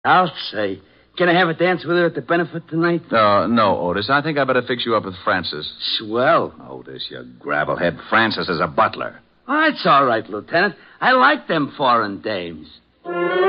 I'll say. Can I have a dance with her at the benefit tonight? No, Otis. I think I better fix you up with Francis. Swell. Otis, you gravelhead. Francis is a butler. Oh, it's all right, Lieutenant. I like them foreign dames.